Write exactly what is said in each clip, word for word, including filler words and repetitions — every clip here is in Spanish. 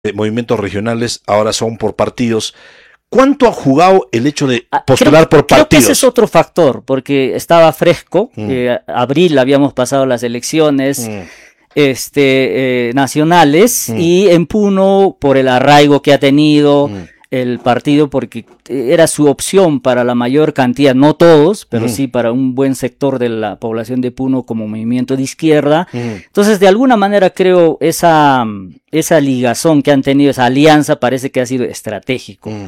de movimientos regionales ahora son por partidos. ¿Cuánto ha jugado el hecho de postular creo, por partidos? Creo que ese es otro factor, porque estaba fresco, mm. eh, abril habíamos pasado las elecciones mm. este, eh, nacionales mm. y en Puno, por el arraigo que ha tenido mm. el partido, porque era su opción para la mayor cantidad, no todos, pero mm. sí para un buen sector de la población de Puno como movimiento de izquierda. Mm. Entonces, de alguna manera creo esa, esa ligazón que han tenido, esa alianza, parece que ha sido estratégico. Mm.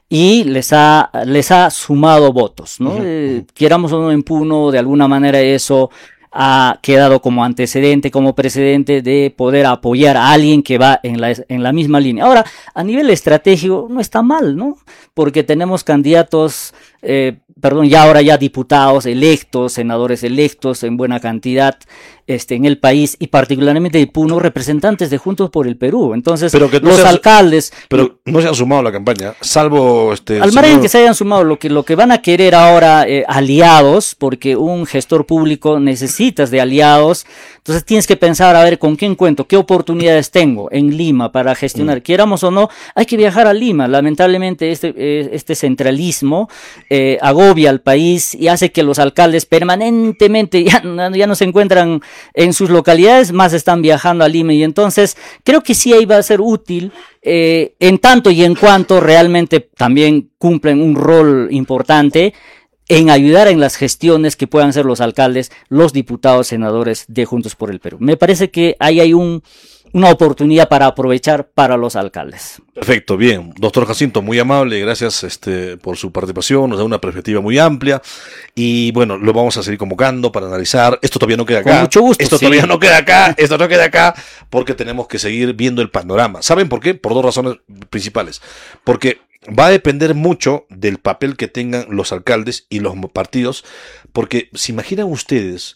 Y les ha, les ha sumado votos, ¿no? Uh-huh. Eh, quieramos o no, en Puno, de alguna manera eso ha quedado como antecedente, como precedente de poder apoyar a alguien que va en la, en la misma línea. Ahora, a nivel estratégico no está mal, ¿no? Porque tenemos candidatos, eh, perdón, ya ahora ya diputados electos, senadores electos en buena cantidad este, en el país, y particularmente de Puno, representantes de Juntos por el Perú. Entonces, pero que no los seas, alcaldes... Pero no se han sumado a la campaña, salvo... este Al margen señor... que se hayan sumado, lo que, lo que van a querer ahora, eh, aliados, porque un gestor público necesitas de aliados, entonces tienes que pensar, a ver, ¿con quién cuento? ¿Qué oportunidades tengo en Lima para gestionar? Mm. Quieramos o no, hay que viajar a Lima. Lamentablemente este, eh, este centralismo eh, agobia al país y hace que los alcaldes permanentemente ya, ya no se encuentran en sus localidades, más están viajando a Lima, y entonces creo que sí ahí va a ser útil, eh, en tanto y en cuanto realmente también cumplen un rol importante en ayudar en las gestiones que puedan hacer los alcaldes, los diputados, senadores de Juntos por el Perú. Me parece que ahí hay un una oportunidad para aprovechar para los alcaldes. Perfecto, bien. Doctor Jacinto, muy amable, gracias este, por su participación, nos da una perspectiva muy amplia y bueno, lo vamos a seguir convocando para analizar. Esto todavía no queda acá. Con mucho gusto. Esto sí. todavía no queda acá, esto no queda acá, porque tenemos que seguir viendo el panorama. ¿Saben por qué? Por dos razones principales. Porque va a depender mucho del papel que tengan los alcaldes y los partidos, porque ¿se imaginan ustedes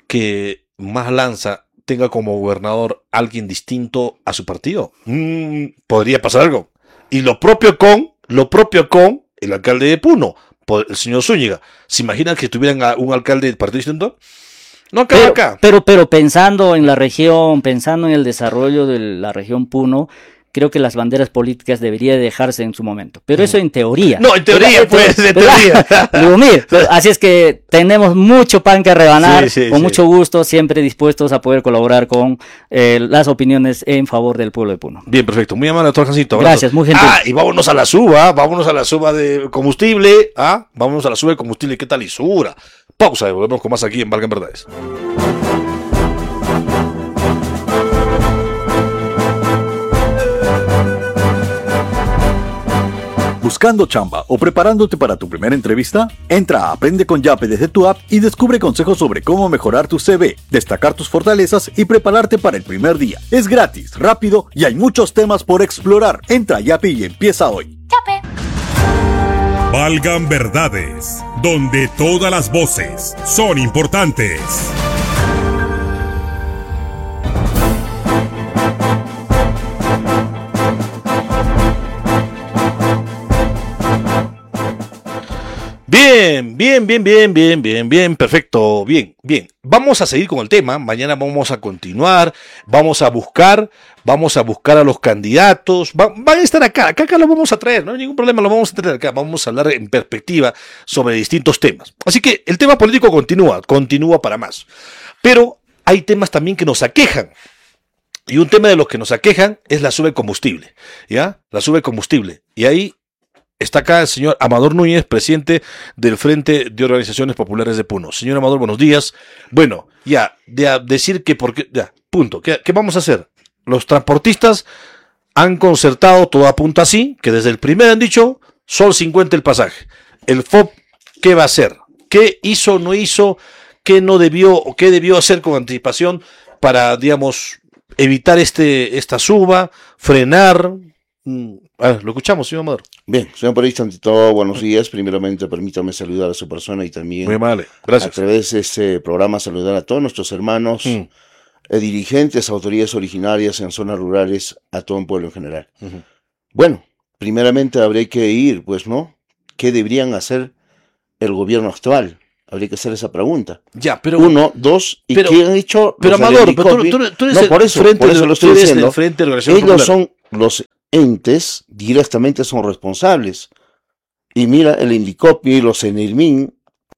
que Más Lanza tenga como gobernador alguien distinto a su partido? Mm, podría pasar algo. Y lo propio con, lo propio con el alcalde de Puno, el señor Zúñiga. ¿Se imaginan que tuvieran un alcalde del partido distinto? No acaba pero, acá. Pero, pero pensando en la región, pensando en el desarrollo de la región Puno, creo que las banderas políticas deberían dejarse en su momento. Pero eso en teoría. No, en teoría, ¿verdad? Pues, en teoría. Digo, mire, así es que tenemos mucho pan que rebanar, sí, sí, con sí. mucho gusto, siempre dispuestos a poder colaborar con eh, las opiniones en favor del pueblo de Puno. Bien, perfecto. Muy amable, doctor Jacinto. Gracias, muy gentil. Ah, y vámonos a la suba, vámonos a la suba de combustible, ah, vámonos a la suba de combustible. ¿Qué tal lisura? Pausa, y volvemos con más aquí en Valgan Verdades. ¿Buscando chamba o preparándote para tu primera entrevista? Entra a Aprende con Yape desde tu app y descubre consejos sobre cómo mejorar tu C V, destacar tus fortalezas y prepararte para el primer día. Es gratis, rápido y hay muchos temas por explorar. Entra a Yape y empieza hoy. Yape. Valgan Verdades, donde todas las voces son importantes. Bien, bien, bien, bien, bien, bien, bien, perfecto, bien, bien. Vamos a seguir con el tema, mañana vamos a continuar, vamos a buscar, vamos a buscar a los candidatos, va, van a estar acá, acá, acá los vamos a traer, no hay ningún problema, lo vamos a traer acá, vamos a hablar en perspectiva sobre distintos temas. Así que el tema político continúa, continúa para más, pero hay temas también que nos aquejan. Y un tema de los que nos aquejan es la suba de combustible, ¿ya? La suba de combustible, y ahí está acá el señor Amador Núñez, presidente del Frente de Organizaciones Populares de Puno. Señor Amador, buenos días. Bueno, ya, de a decir que porque, ya, punto. ¿Qué, ¿Qué vamos a hacer? Los transportistas han concertado, todo apunta así, que desde el primero han dicho, sol cincuenta el pasaje. El F O P, ¿qué va a hacer? ¿Qué hizo, no hizo? ¿Qué no debió o qué debió hacer con anticipación para, digamos, evitar este esta suba, frenar? A ver, lo escuchamos, señor Amador. Bien, señor periodista, ante todo, buenos días. Primeramente, permítame saludar a su persona y también muy amable, gracias. A través de este programa saludar a todos nuestros hermanos, mm. eh, dirigentes, autoridades originarias en zonas rurales, a todo un pueblo en general. Uh-huh. Bueno, primeramente habría que ir, pues, ¿no? ¿Qué deberían hacer el gobierno actual? Habría que hacer esa pregunta. Ya, pero uno, dos, y pero, qué han hecho. Pero Amador, pero tú, tú, tú eres no, por eso, frente, por eso lo estoy diciendo. Frente de Ellos popular. Son los entes directamente son responsables. Y mira, el Indicopio y los Senilmin,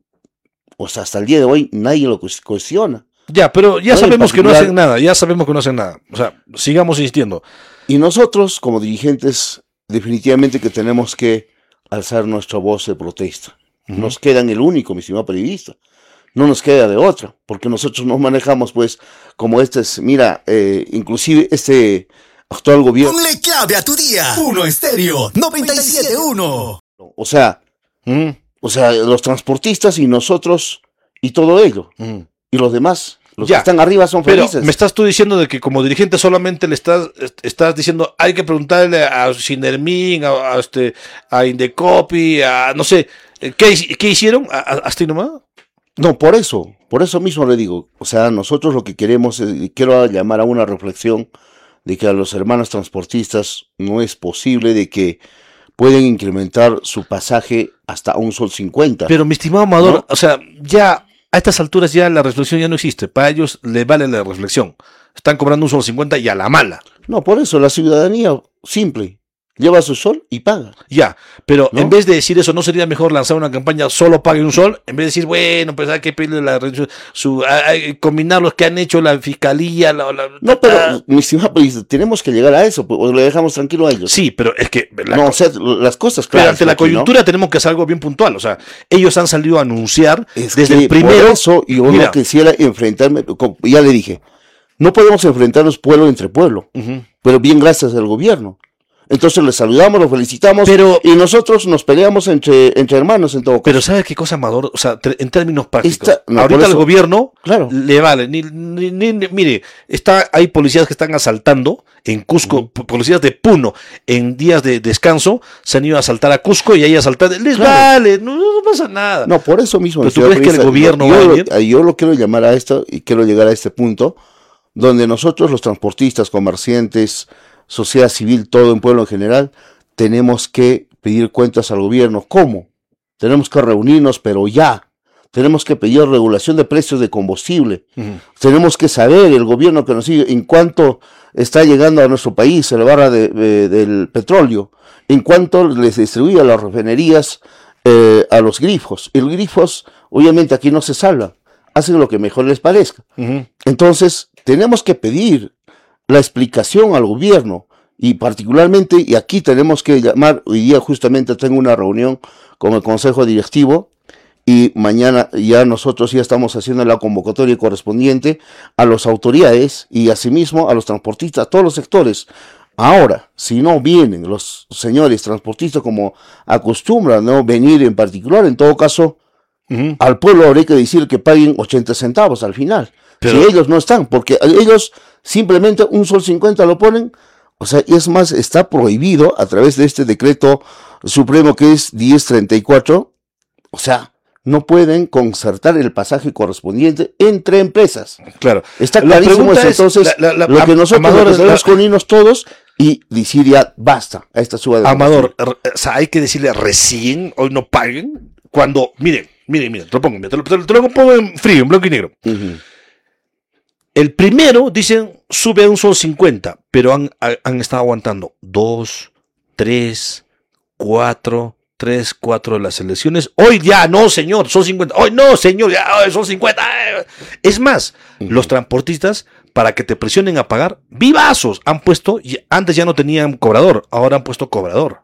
o sea, hasta el día de hoy nadie lo cuestiona. Ya, pero ya No, sabemos que no particular- hacen nada, ya sabemos que no hacen nada. O sea, sigamos insistiendo. Y nosotros, como dirigentes, definitivamente que tenemos que alzar nuestra voz de protesta. Ujú. Nos queda en el único, mi estimado periodista. No nos queda de otra, porque nosotros nos manejamos, pues, como este es, mira, eh, inclusive este actual gobierno, Ponle clave a tu día. Uno Estéreo noventa y siete punto uno. o sea, Mm, o sea, los transportistas y nosotros y todo ello, mm. y los demás, los Ya, que están arriba son Pero felices. me estás tú diciendo de que como dirigente solamente le estás, est- estás diciendo hay que preguntarle a Sinermin, a, a este, a Indecopi, a no sé, eh, ¿qué, hi- qué hicieron? ¿A- a- ¿Hasta ahí nomás? No, por eso, por eso mismo le digo, o sea, nosotros lo que queremos, es- y quiero llamar a una reflexión de que a los hermanos transportistas no es posible de que pueden incrementar su pasaje hasta un sol cincuenta. Pero mi estimado Amador, ¿No? o sea, ya a estas alturas ya la reflexión ya no existe. Para ellos les vale la reflexión. Están cobrando un sol cincuenta y a la mala. No, por eso la ciudadanía simple lleva su sol y paga. Ya, pero ¿No? en vez de decir eso, ¿no sería mejor lanzar una campaña solo pague un sol? En vez de decir, bueno, pues hay que pedirle la, su, su- hay que combinar los que han hecho la fiscalía, la, la- No, pero, mi estimado periodista, tenemos que llegar a eso, pues, o le dejamos tranquilo a ellos. Sí, pero es que la no, co- o sea, las cosas pero claras. ante la aquí, ¿no? coyuntura tenemos que hacer algo bien puntual. O sea, ellos han salido a anunciar Es desde que el primero. por eso yo Mira. no quisiera enfrentarme, como ya le dije, no podemos enfrentarnos pueblo entre pueblo, Ujú. pero bien gracias al gobierno. Entonces les saludamos, los felicitamos Pero- y nosotros nos peleamos entre, entre hermanos en todo caso. Pero ¿sabes qué cosa, Amador? O sea, tre- en términos prácticos. Esta- no, ahorita por el eso- gobierno Claro. le vale. Ni, ni- ni- ni- mire, está, hay policías que están asaltando en Cusco, po- policías de Puno, en días de descanso, se han ido a asaltar a Cusco y ahí a asaltar. Les Claro. vale, no, no pasa nada. No, por eso mismo. ¿Pero tú señor crees que el periodista, gobierno yo, va a yo venir? lo- yo lo quiero llamar a esto y quiero llegar a este punto donde nosotros los transportistas, comerciantes, sociedad civil, todo en pueblo en general, tenemos que pedir cuentas al gobierno. ¿Cómo? Tenemos que reunirnos, pero ya. Tenemos que pedir regulación de precios de combustible. Ujú. Tenemos que saber, el gobierno que nos sigue, en cuánto está llegando a nuestro país la barra de, de- del petróleo, en cuánto les distribuye a las refinerías, eh, a los grifos. Y los grifos, obviamente, aquí no se salvan. Hacen lo que mejor les parezca. Ujú. Entonces, tenemos que pedir la explicación al gobierno y particularmente, y aquí tenemos que llamar, hoy día justamente tengo una reunión con el Consejo Directivo y mañana ya nosotros ya estamos haciendo la convocatoria correspondiente a las autoridades y asimismo a los transportistas, a todos los sectores. Ahora, si no vienen los señores transportistas como acostumbran no venir en particular, en todo caso, Ujú. al pueblo habría que decir que paguen ochenta centavos al final. Pero- si ellos no están, porque ellos simplemente un sol cincuenta lo ponen, o sea, y es más, está prohibido a través de este decreto supremo que es diez treinta y cuatro, o sea, no pueden concertar el pasaje correspondiente entre empresas. Claro. Está La clarísimo pregunta eso. es, Entonces, la- la- la- lo que nosotros Amador, lo que tenemos la- que unirnos todos y decir ya basta a esta suba de Amador, r- o sea, hay que decirle recién, hoy no paguen, cuando, miren, miren, miren, te lo pongo, mira, te lo, te lo- te lo pongo en frío, en blanco y negro. combustible. Ujú. El primero, dicen, sube a un sol cincuenta, pero han, ha- han estado aguantando dos, tres, cuatro, tres, cuatro de las elecciones. Hoy ya no, señor, son cincuenta. Hoy no, señor, ya hoy son cincuenta. Es más, Ujú. los transportistas, para que te presionen a pagar, vivazos, han puesto, y antes ya no tenían cobrador, ahora han puesto cobrador.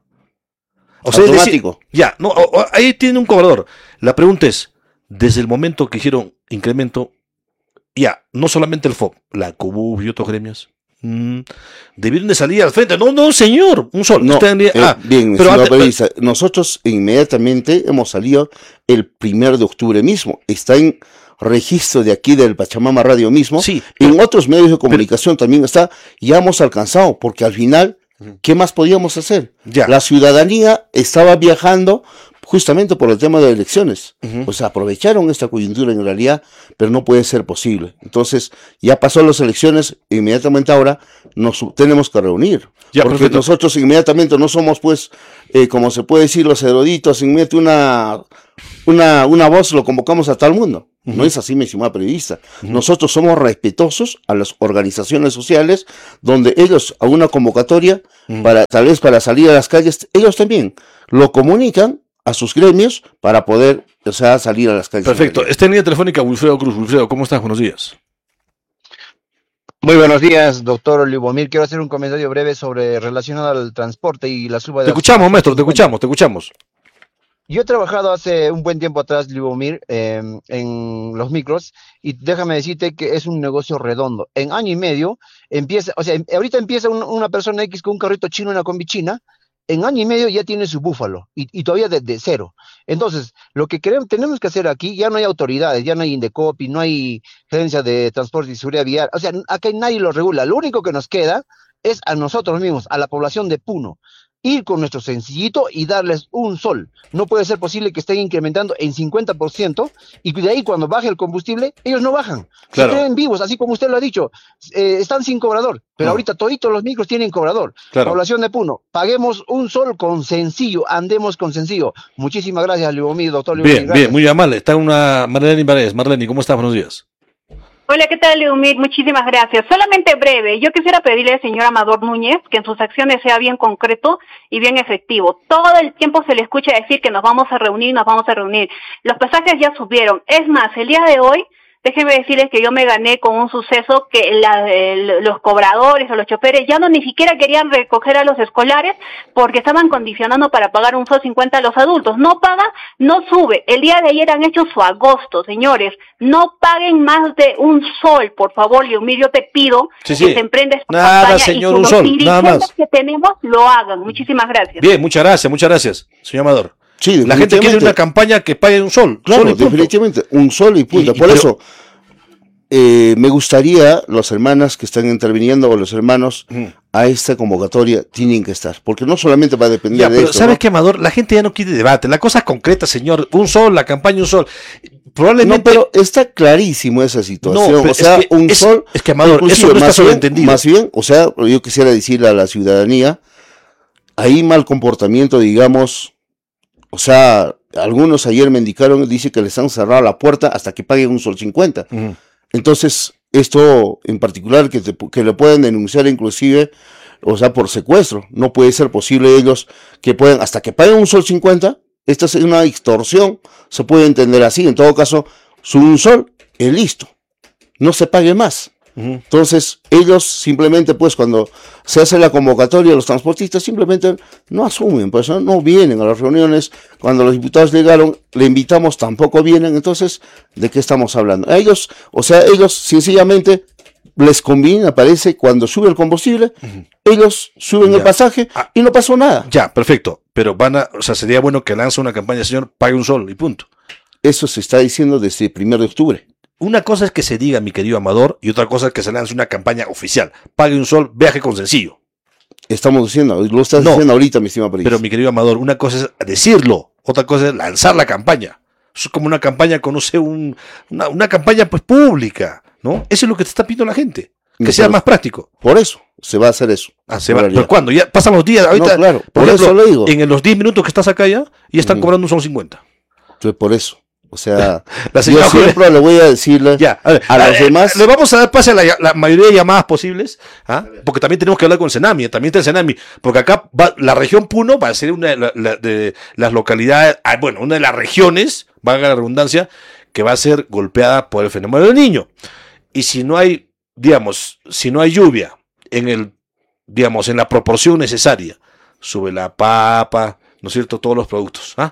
O sea, es decir, Automático. ya, no, o- o- ahí tiene un cobrador. La pregunta es, desde el momento que hicieron incremento, ya, no solamente el F O P, la C U B y otros gremios, mm, debieron de salir al frente. No, no, señor, un sol. No, Están- eh, ah, bien, pero señor antes- periodista, nosotros inmediatamente hemos salido el primero de octubre mismo. Está en registro de aquí del Pachamama Radio mismo. sí, En otros medios de comunicación también está. Ya hemos alcanzado, porque al final, ¿qué más podíamos hacer? ya. La ciudadanía estaba viajando justamente por el tema de elecciones. Ujú. Pues aprovecharon esta coyuntura en realidad, pero no puede ser posible. Entonces, ya pasó las elecciones, inmediatamente ahora nos tenemos que reunir. Ya, porque perfecto. nosotros inmediatamente no somos, pues, eh, como se puede decir, los eruditos, inmediatamente una, una, una voz lo convocamos a todo el mundo. Uh-huh. No es así, mi estimada periodista. Uh-huh. Nosotros somos respetuosos a las organizaciones sociales, donde ellos, a una convocatoria, uh-huh. para tal vez para salir a las calles, ellos también lo comunican a sus gremios para poder, o sea, salir a las calles. Perfecto. Está en línea telefónica Wilfredo Cruz. Wilfredo, ¿cómo estás? Buenos días. Muy buenos días, doctor Liubomir. Quiero hacer un comentario breve sobre relacionado al transporte y la suba de... Te escuchamos, maestro, te escuchamos, te escuchamos. Yo he trabajado hace un buen tiempo atrás, Liubomir, eh, en los micros, y déjame decirte que es un negocio redondo. En año y medio empieza, o sea, ahorita empieza un, una persona X con un carrito chino, una combi china, en año y medio ya tiene su búfalo, y, y todavía desde de cero. Entonces, lo que queremos, tenemos que hacer aquí, ya no hay autoridades, ya no hay Indecopi, no hay Gerencia de Transporte y Seguridad Vial, o sea, acá nadie lo regula. Lo único que nos queda es a nosotros mismos, a la población de Puno, ir con nuestro sencillito y darles un sol. No puede ser posible que estén incrementando en cincuenta por ciento y de ahí cuando baje el combustible, ellos no bajan. Claro. Se creen vivos, así como usted lo ha dicho, eh, están sin cobrador, pero no. ahorita toditos los micros tienen cobrador. Claro. Población de Puno, paguemos un sol con sencillo, andemos con sencillo. Muchísimas gracias, Liubomir, doctor Liubomir. Bien, bien, muy amable. Está una Marlene Paredes. Marlene, ¿cómo estás? Buenos días. Hola, ¿qué tal, Liubomir? Muchísimas gracias. Solamente breve, yo quisiera pedirle al señor Amador Núñez que en sus acciones sea bien concreto y bien efectivo. Todo el tiempo se le escucha decir que nos vamos a reunir, nos vamos a reunir. Los pasajes ya subieron. Es más, el día de hoy, déjenme decirles que yo me gané con un suceso que la, el, los cobradores o los choferes ya no ni siquiera querían recoger a los escolares porque estaban condicionando para pagar un sol cincuenta a los adultos. No paga, no sube. El día de ayer han hecho su agosto, señores. No paguen más de un sol, por favor, Liubomir, yo te pido sí, sí. que se emprenda esta nada, campaña señor, y que un los sol, dirigentes nada más. que tenemos lo hagan. Muchísimas gracias. Bien, muchas gracias, muchas gracias, señor Amador. Sí, la gente quiere una campaña que pague un sol. Claro, sol y definitivamente, un sol y punto. Y, Por y, eso, eh, me gustaría, las hermanas que están interviniendo o los hermanos mm. a esta convocatoria tienen que estar, porque no solamente va a depender ya, de pero esto. ¿sabes ¿no? qué, Amador? La gente ya no quiere debate, la cosa es concreta, señor. Un sol, la campaña un sol. Probablemente... No, pero está clarísimo esa situación. No, o sea, es que, un es, sol. Es que, Amador, eso no está sobreentendido. Más bien, o sea, yo quisiera decirle a la ciudadanía, hay mal comportamiento, digamos. O sea, algunos ayer me indicaron, dice que les han cerrado la puerta hasta que paguen un sol cincuenta. Uh-huh. Entonces, esto en particular, que, te, que le pueden denunciar inclusive, o sea, por secuestro. No puede ser posible ellos que puedan, hasta que paguen un sol cincuenta, esta es una extorsión, se puede entender así. En todo caso, sube un sol, es listo, no se pague más. Uh-huh. Entonces, ellos simplemente, pues, cuando se hace la convocatoria, los transportistas simplemente no asumen, pues, no, no vienen a las reuniones. Cuando los diputados llegaron, le invitamos, tampoco vienen. Entonces, ¿de qué estamos hablando? A ellos, o sea, ellos sencillamente les conviene, aparece cuando sube el combustible, uh-huh. ellos suben ya. el pasaje ah, y no pasó nada. Ya, perfecto. Pero van a, o sea, sería bueno que lance una campaña, señor, pague un sol y punto. Eso se está diciendo desde el primero de octubre. Una cosa es que se diga, mi querido Amador, y otra cosa es que se lance una campaña oficial. Pague un sol, viaje con sencillo. Estamos diciendo, lo estás no, diciendo ahorita, mi estimado periodista. Pero, mi querido Amador, una cosa es decirlo, otra cosa es lanzar la campaña. Eso es como una campaña, conoce un, una, una campaña pues pública, ¿no? Eso es lo que te está pidiendo la gente, que no, sea más práctico. Por eso, se va a hacer eso. Ah, se va. ¿Pero cuándo? Ya pasan los días, ahorita, no, claro, por, por ejemplo, eso lo digo. En los diez minutos que estás acá ya, ya están uh-huh. cobrando un sol cincuenta. Entonces, por eso. O sea, la yo siempre le voy a decirle ya, a, ver, a, a los eh, demás. Le vamos a dar pase a la, la mayoría de llamadas posibles, ¿ah? Porque también tenemos que hablar con el Senami, también está el Senami, porque acá va, la región Puno va a ser una de, la, la, de las localidades, bueno, una de las regiones, valga la redundancia, que va a ser golpeada por el fenómeno del Niño. Y si no hay, digamos, si no hay lluvia en el, digamos, en la proporción necesaria, sube la papa, ¿no es cierto? Todos los productos, ¿ah?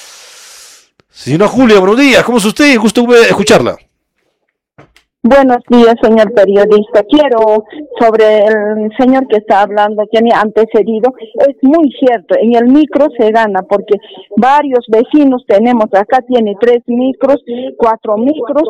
Señora Julia, buenos días, ¿cómo es usted? Gusto escucharla. Buenos días, señor periodista. Quiero, sobre el señor que está hablando, tiene antecedido, es muy cierto, en el micro se gana, porque varios vecinos tenemos, acá tiene tres micros, cuatro micros,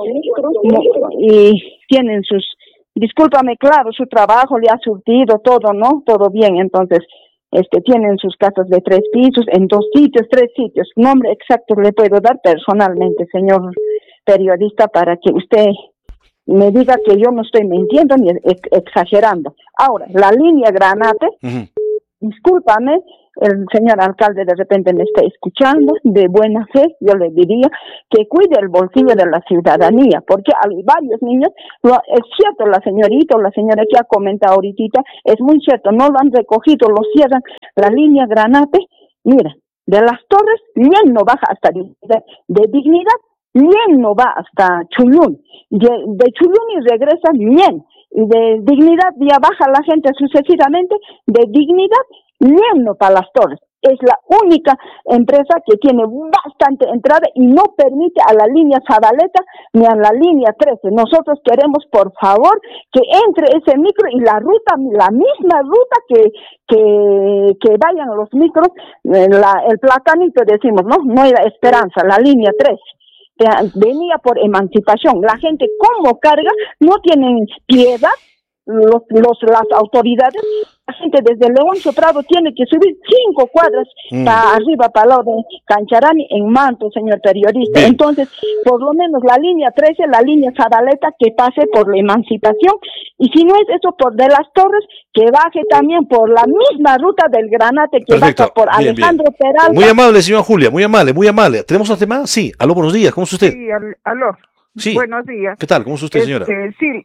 y tienen sus, discúlpame, claro, su trabajo le ha surtido todo, ¿no? Todo bien, entonces... Este, tienen sus casas de tres pisos, en dos sitios, tres sitios. Nombre exacto le puedo dar personalmente, señor periodista, para que usted me diga que yo no estoy mintiendo ni ex exagerando. Ahora, la línea Granate, uh-huh. discúlpame, el señor alcalde de repente me está escuchando, de buena fe, yo le diría que cuide el bolsillo de la ciudadanía, porque hay varios niños, lo, es cierto, la señorita o la señora que ha comentado ahorita, es muy cierto, no lo han recogido, lo cierran, la línea Granate, mira, de Las Torres, bien no baja hasta de, de Dignidad, bien no va hasta Chuyún, de, de Chuyún y regresa bien, y de Dignidad ya baja la gente sucesivamente, de Dignidad, bien no para Las Torres. Es la única empresa que tiene bastante entrada y no permite a la línea Zabaleta ni a la línea trece. Nosotros queremos, por favor, que entre ese micro y la ruta, la misma ruta que que, que vayan los micros, eh, la, el platanito decimos, ¿no? No era Esperanza, la línea trece. Que venía por Emancipación. La gente, como carga, no tienen piedad. Los, los, las autoridades, la gente desde León Soprado tiene que subir cinco cuadras mm. para arriba, para el lado de Cancharani, en Manto, señor periodista. Bien. Entonces, por lo menos la línea trece, la línea Zabaleta, que pase por la Emancipación, y si no es eso, por de Las Torres, que baje también por la misma ruta del Granate, que Perfecto. baja por bien, Alejandro bien. Peralta. Muy amable, señora Julia, muy amable, muy amable. ¿Tenemos otro tema? Sí. Aló, buenos días, ¿cómo es usted? Sí, al, aló. Sí. Buenos días. ¿Qué tal? ¿Cómo es usted, señora? Este, sí.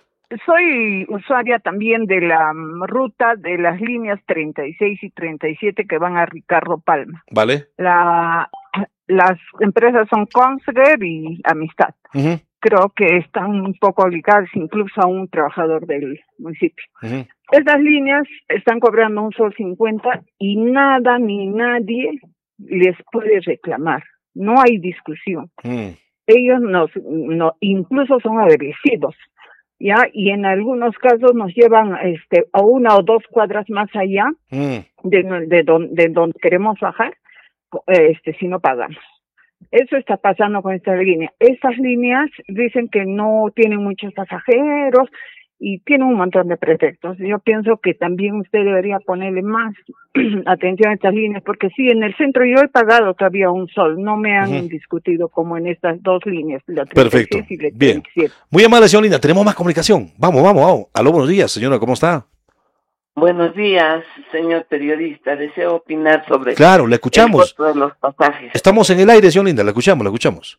Soy usuaria también de la um, ruta de las líneas treinta y seis y treinta y siete que van a Ricardo Palma. Vale. La, las empresas son Consger y Amistad. Uh-huh. Creo que están un poco ligadas incluso a un trabajador del municipio. Uh-huh. Estas líneas están cobrando un sol cincuenta y nada ni nadie les puede reclamar. No hay discusión. Uh-huh. Ellos nos, no, incluso son agresivos. Ya, y en algunos casos nos llevan este a una o dos cuadras más allá mm. de, de, don, de donde queremos bajar, este si no pagamos. Eso está pasando con esta línea. Estas líneas dicen que no tienen muchos pasajeros y tienen un montón de pretextos. Yo pienso que también usted debería ponerle más atención a estas líneas, porque sí, en el centro yo he pagado todavía un sol, no me han uh-huh. discutido como en estas dos líneas, la treinta y seis Perfecto, y la bien. treinta y siete. Muy amable, señora Linda, tenemos más comunicación. Vamos, vamos, vamos. Aló, buenos días, señora, ¿cómo está? Buenos días, señor periodista. Deseo opinar sobre claro, le escuchamos. el costo de los pasajes. Estamos en el aire, señora Linda, la escuchamos, la escuchamos.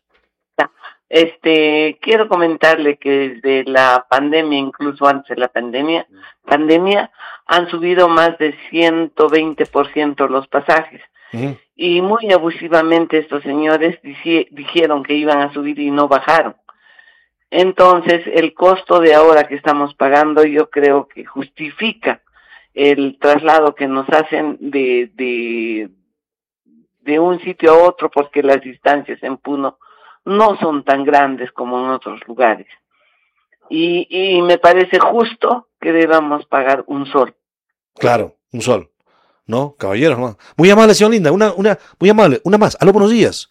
Este, quiero comentarle que desde la pandemia, incluso antes de la pandemia, pandemia, han subido más de ciento veinte por ciento los pasajes. Uh-huh. Y muy abusivamente estos señores dici- dijeron que iban a subir y no bajaron. Entonces, el costo de ahora que estamos pagando, yo creo que justifica el traslado que nos hacen de, de, de un sitio a otro, porque las distancias en Puno no son tan grandes como en otros lugares. Y, y me parece justo que debamos pagar un sol. Claro, un sol. ¿No, caballeros? No. Muy amable, señora Linda. Una, una, muy amable. Una más. Aló, buenos días.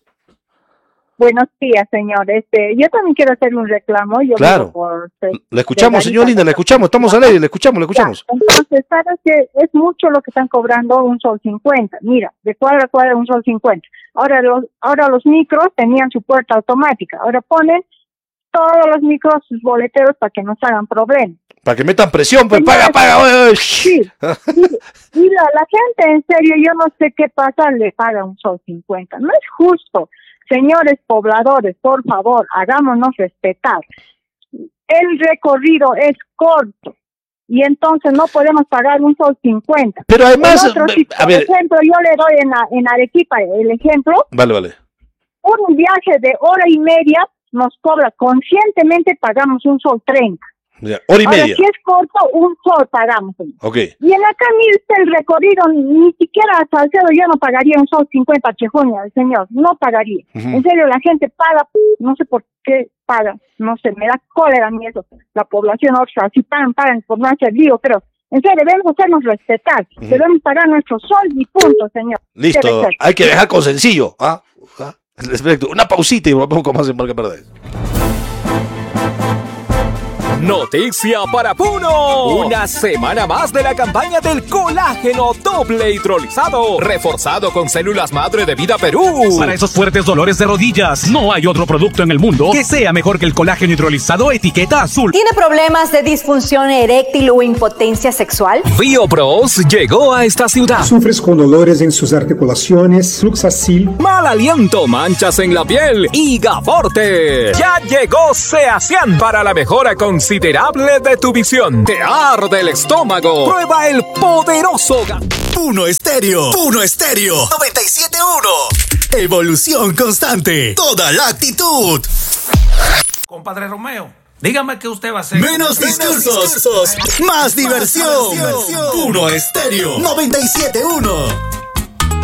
Buenos días, señor. Este, yo también quiero hacer un reclamo. Yo claro. Por, le escuchamos, señora Linda, le escuchamos. Estamos al aire, le escuchamos, le escuchamos. Ya, entonces, sabes que es mucho lo que están cobrando un sol cincuenta. Mira, de cuadra a cuadra un sol cincuenta. Ahora los, ahora los micros tenían su puerta automática. Ahora ponen todos los micros sus boleteros para que no se hagan problemas. Para que metan presión, pues paga, paga. Sí. Y, y la, la gente, en serio, yo no sé qué pasa, le paga un sol cincuenta. No es justo. Señores pobladores, por favor, hagámonos respetar. El recorrido es corto y entonces no podemos pagar un sol cincuenta. Pero además, otro, si, a por ver, ejemplo, yo le doy en, la, en Arequipa el ejemplo. Vale, vale. Un viaje de hora y media nos cobra, conscientemente pagamos un sol treinta. Ya, hora y Ahora, media. si es corto, un sol pagamos. Okay. Y en acá, mire el recorrido, ni siquiera a Salcedo yo no pagaría un sol cincuenta, Chejonia, el señor, no pagaría. Uh-huh. En serio, la gente paga, no sé por qué paga, no sé, me da cólera a mí eso. La población, otros así pagan, pagan por no hacer lío, pero en serio, debemos hacernos respetar, uh-huh. debemos pagar nuestro sol y punto, señor. Listo, hay que dejar con sencillo. ¿Ah? ¿Ah? Una pausita y volvemos con más en Marca Paradise. Noticia para Puno. Una semana más de la campaña del colágeno doble hidrolizado, reforzado con células madre de Vida Perú. Para esos fuertes dolores de rodillas, no hay otro producto en el mundo que sea mejor que el colágeno hidrolizado etiqueta azul. ¿Tiene problemas de disfunción eréctil o impotencia sexual? Biopros llegó a esta ciudad. ¿Sufres con dolores en sus articulaciones, Fluxacil, mal aliento, manchas en la piel y Gaforte? Ya llegó Seacian para la mejora considerable de tu visión. Te arde el estómago. Prueba el poderoso Puno Estéreo. Puno Estéreo noventa y siete punto uno. Evolución constante. Toda la actitud. Compadre Romeo, dígame qué usted va a hacer. Menos discursos, discursos. Más diversión. Puno Estéreo noventa y siete punto uno.